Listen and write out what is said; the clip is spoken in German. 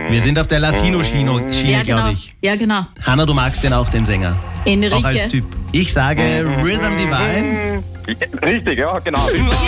Wir sind auf der Latino-Schiene, Ja, genau. glaube ich. Ja, genau. Hanna, du magst den auch, den Sänger. Enrique. Auch als Typ. Ich sage Rhythm Divine. Richtig, ja, genau.